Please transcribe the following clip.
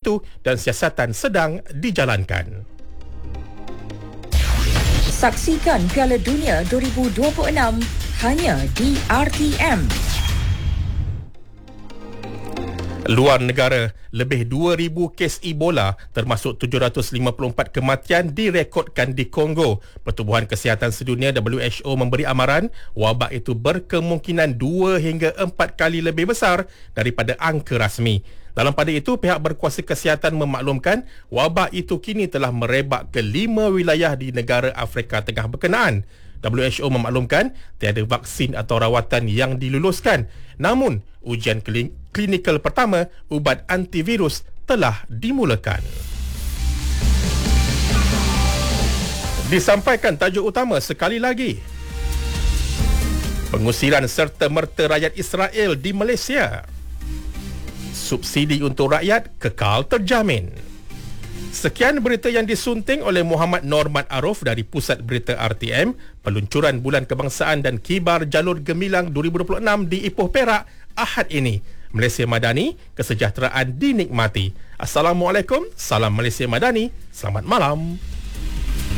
itu dan siasatan sedang dijalankan. Saksikan Piala Dunia 2026 hanya di RTM. Luar negara, lebih 2,000 kes Ebola termasuk 754 kematian direkodkan di Kongo. Pertubuhan Kesihatan Sedunia WHO memberi amaran wabak itu berkemungkinan 2 hingga 4 kali lebih besar daripada angka rasmi. Dalam pada itu, pihak berkuasa kesihatan memaklumkan wabak itu kini telah merebak ke 5 wilayah di negara Afrika Tengah berkenaan. WHO memaklumkan tiada vaksin atau rawatan yang diluluskan. Namun, ujian klinikal pertama ubat antivirus telah dimulakan. Disampaikan tajuk utama sekali lagi. Pengusiran serta-merta rakyat Israel di Malaysia. Subsidi untuk rakyat kekal terjamin. Sekian berita yang disunting oleh Muhammad Norman Arif dari Pusat Berita RTM. Peluncuran Bulan Kebangsaan dan Kibar Jalur Gemilang 2026 di Ipoh Perak Ahad ini. Malaysia Madani, kesejahteraan dinikmati. Assalamualaikum, salam Malaysia Madani. Selamat malam.